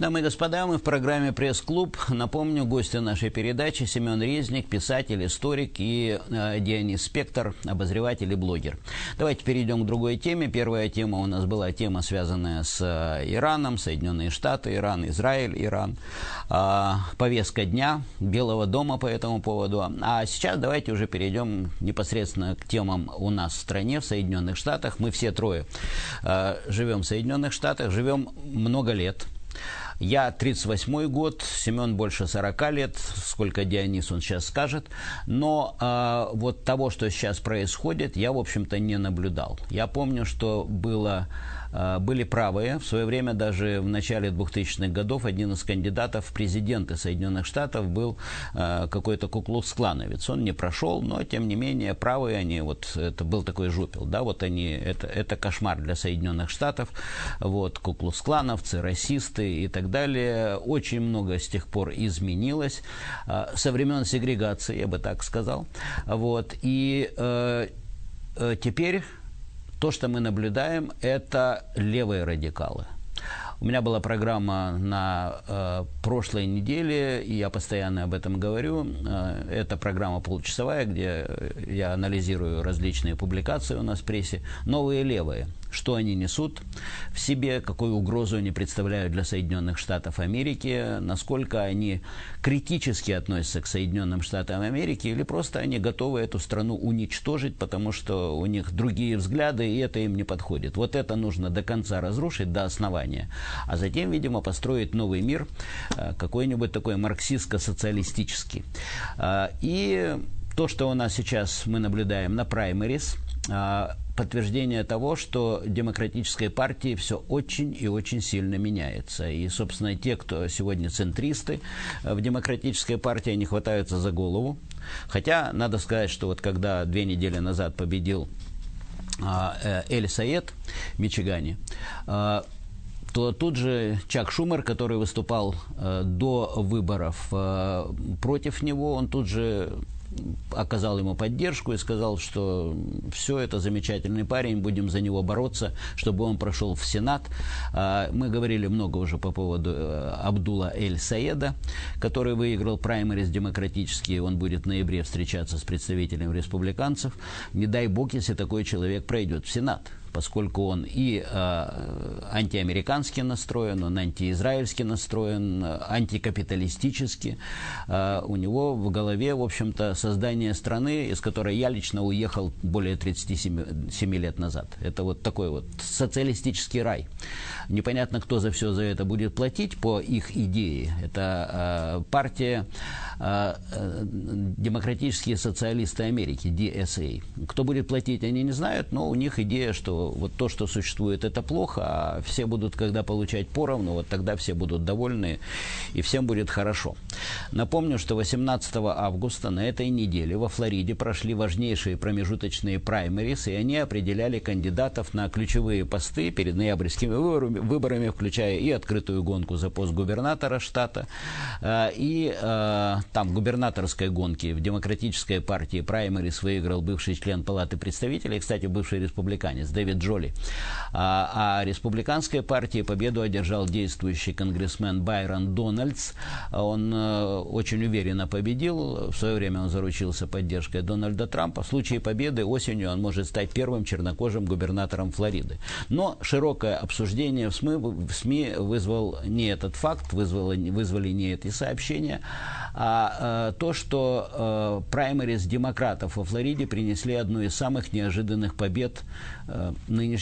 Дамы и господа, мы в программе «Пресс-клуб». Напомню, гости нашей передачи: Семен Резник, писатель, историк, и Дионис Спектор, обозреватель и блогер. Давайте перейдем к другой теме. Первая тема у нас была тема, связанная с Ираном, Соединенные Штаты, Иран, Израиль, Иран. Повестка дня Белого дома по этому поводу. А сейчас давайте уже перейдем непосредственно к темам у нас в стране, в Соединенных Штатах. Мы все трое живем в Соединенных Штатах, живем много лет. Я 38-й год, Семен больше 40 лет, сколько Дионис он сейчас скажет. Но вот того, что сейчас происходит, я, в общем-то, не наблюдал. Я помню, что были правые. В свое время, даже в начале 2000-х годов, один из кандидатов в президенты Соединенных Штатов был какой-то куклукс-клановец. Он не прошел, но, тем не менее, правые они, вот это был такой жупел, да, вот они, это кошмар для Соединенных Штатов, вот, куклукс-клановцы, расисты и так далее. Очень много с тех пор изменилось со времен сегрегации, я бы так сказал. Вот, и теперь то, что мы наблюдаем, это левые радикалы. У меня была программа на прошлой неделе, и я постоянно об этом говорю. Это программа получасовая, где я анализирую различные публикации у нас в прессе. Новые левые. Что они несут в себе, какую угрозу они представляют для Соединенных Штатов Америки, насколько они критически относятся к Соединенным Штатам Америки, или просто они готовы эту страну уничтожить, потому что у них другие взгляды, и это им не подходит. Вот это нужно до конца разрушить, до основания. А затем, видимо, построить новый мир, какой-нибудь такой марксистско-социалистический. И то, что у нас сейчас мы наблюдаем на праймерис, подтверждение того, что демократической партии все очень и очень сильно меняется. И, собственно, те, кто сегодня центристы в демократической партии, они хватаются за голову. Хотя, надо сказать, что вот когда 2 недели назад победил Эль Сайед в Мичигане, то тут же Чак Шумер, который выступал до выборов против него, он тут же оказал ему поддержку и сказал, что все, это замечательный парень, будем за него бороться, чтобы он прошел в Сенат. Мы говорили много уже по поводу Абдулла Эль Саеда, который выиграл праймерис демократические, он будет в ноябре встречаться с представителями республиканцев. Не дай бог, если такой человек пройдет в Сенат, поскольку он и антиамерикански настроен, он антиизраильски настроен, антикапиталистически. У него в голове, в общем-то, создание страны, из которой я лично уехал более 37 лет назад. Это вот такой вот социалистический рай. Непонятно, кто за все за это будет платить по их идее. Это партия Демократические социалисты Америки, DSA. Кто будет платить, они не знают, но у них идея, что вот то, что существует, это плохо, а все будут, когда получать поровну, вот тогда все будут довольны и всем будет хорошо. Напомню, что 18 августа на этой неделе во Флориде прошли важнейшие промежуточные праймерис, и они определяли кандидатов на ключевые посты перед ноябрьскими выборами, включая и открытую гонку за пост губернатора штата, и там губернаторской гонки в демократической партии праймерис выиграл бывший член Палаты представителей, кстати, бывший республиканец Дэвид Джоли. А республиканской партии победу одержал действующий конгрессмен Байрон Дональдс. Он очень уверенно победил. В свое время он заручился поддержкой Дональда Трампа. В случае победы осенью он может стать первым чернокожим губернатором Флориды. Но широкое обсуждение в СМИ вызвал не этот факт, вызвали не эти сообщения, а то, что праймерис демократов во Флориде принесли одну из самых неожиданных побед нынешней